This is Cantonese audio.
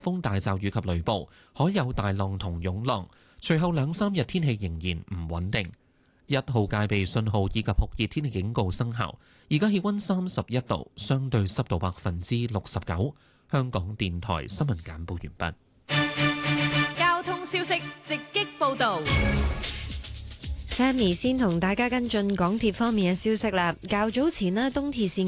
風大驟雨及雷暴，海有大浪同湧浪。隨後2-3日天氣仍然唔穩定。1號戒備信號以及酷熱天氣警告生效。而家氣溫31度，相對濕度69%。香港電台新聞簡報完畢。交通消息直擊報道。 Sammy 先同大家跟進港鐵方面嘅消息啦。較早前呢，東鐵線